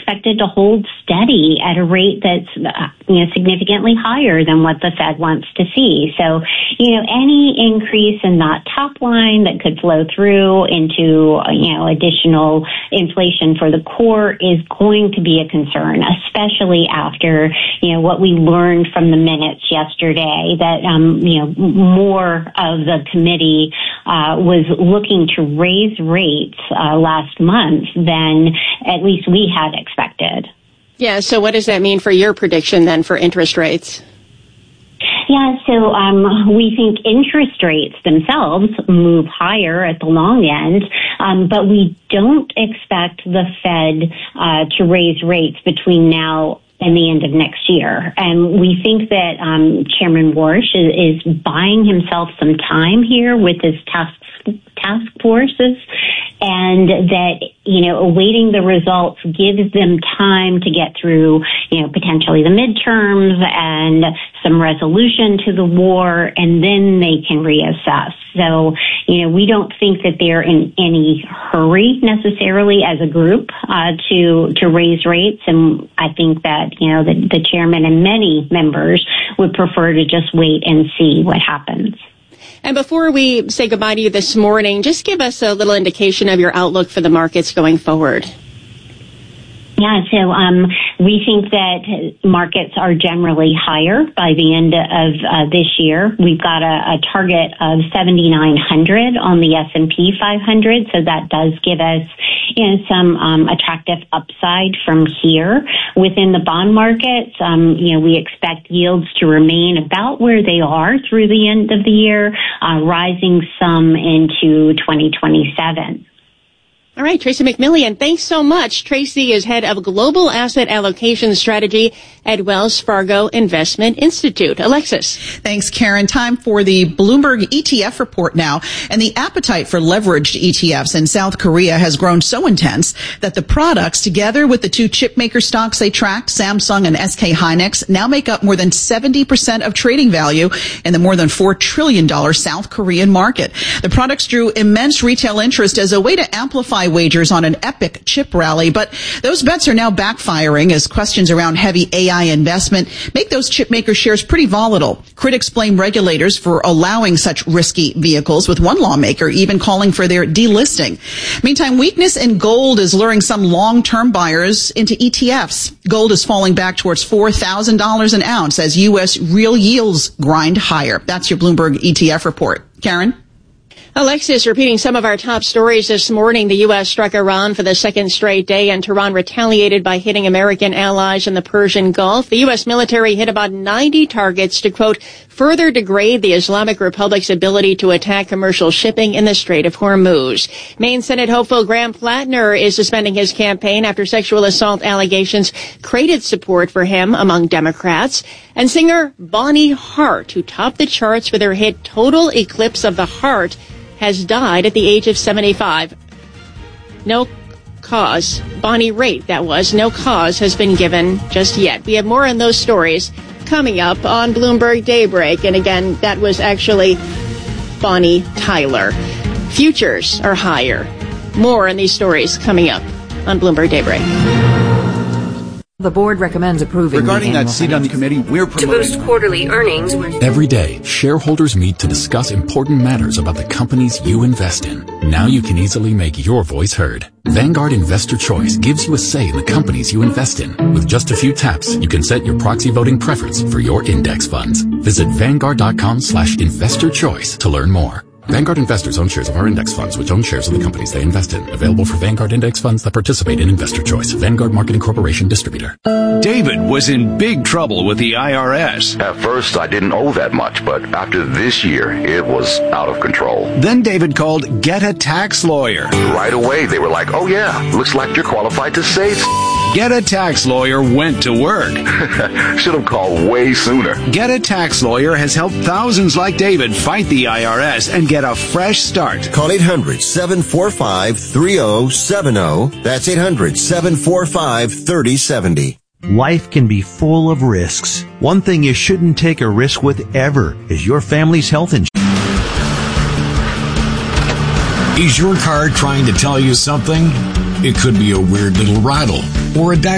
expected to hold steady at a rate that's significantly higher than what the Fed wants to see. So, any increase in that top line that could flow through into, additional inflation for the core is going to be a concern, especially after, what we learned from the minutes yesterday that, more of the committee was looking to raise rates last month than at least we had expected. Yeah, so what does that mean for your prediction then for interest rates? Yeah, so we think interest rates themselves move higher at the long end, but we don't expect the Fed to raise rates between now and the end of next year. And we think that Chairman Warsh is buying himself some time here with his task forces, and that, awaiting the results gives them time to get through, potentially the midterms and some resolution to the war, and then they can reassess. So, we don't think that they're in any hurry necessarily as a group to raise rates, and I think that, the chairman and many members would prefer to just wait and see what happens. And before we say goodbye to you this morning, just give us a little indication of your outlook for the markets going forward. Yeah, so we think that markets are generally higher by the end of this year. We've got a target of 7,900 on the S&P 500, so that does give us some attractive upside from here. Within the bond markets, we expect yields to remain about where they are through the end of the year, rising some into 2027. All right, Tracy McMillian, thanks so much. Tracy is head of Global Asset Allocation Strategy at Wells Fargo Investment Institute. Alexis. Thanks, Karen. Time for the Bloomberg ETF report now. And the appetite for leveraged ETFs in South Korea has grown so intense that the products, together with the two chipmaker stocks they tracked, Samsung and SK Hynix, now make up more than 70% of trading value in the more than $4 trillion South Korean market. The products drew immense retail interest as a way to amplify wagers on an epic chip rally, but those bets are now backfiring as questions around heavy AI investment make those chip maker shares pretty volatile. Critics blame regulators for allowing such risky vehicles, with one lawmaker even calling for their delisting. Meantime, weakness in gold is luring some long-term buyers into ETFs. Gold is falling back towards $4,000 an ounce as U.S. real yields grind higher. That's your Bloomberg ETF report. Karen? Alexis, repeating some of our top stories this morning. The U.S. struck Iran for the second straight day, and Tehran retaliated by hitting American allies in the Persian Gulf. The U.S. military hit about 90 targets to, quote, further degrade the Islamic Republic's ability to attack commercial shipping in the Strait of Hormuz. Maine Senate hopeful Graham Plattner is suspending his campaign after sexual assault allegations created support for him among Democrats. And singer Bonnie Hart, who topped the charts with her hit Total Eclipse of the Heart, has died at the age of 75. No cause, Bonnie Raitt, that was, no cause has been given just yet. We have more on those stories coming up on Bloomberg Daybreak. And again, that was actually Bonnie Tyler. Futures are higher. More on these stories coming up on Bloomberg Daybreak. The board recommends approving regarding that seat on the committee we're promoting. To boost quarterly earnings. Every day, shareholders meet to discuss important matters about the companies you invest in. Now you can easily make your voice heard. Vanguard Investor Choice gives you a say in the companies you invest in. With just a few taps, you can set your proxy voting preference for your index funds. Visit Vanguard.com/investor choice to learn more. Vanguard investors own shares of our index funds, which own shares of the companies they invest in. Available for Vanguard index funds that participate in Investor Choice. Vanguard Marketing Corporation distributor. David was in big trouble with the IRS. At first, I didn't owe that much, but after this year, it was out of control. Then David called Get a Tax Lawyer. Right away, they were like, oh yeah, looks like you're qualified to save. Get a Tax Lawyer went to work. Should have called way sooner. Get a Tax Lawyer has helped thousands like David fight the IRS and get a fresh start. Call 800-745-3070. That's 800-745-3070. Life can be full of risks. One thing you shouldn't take a risk with ever is your family's health insurance. Is your car trying to tell you something? It could be a weird little rattle or a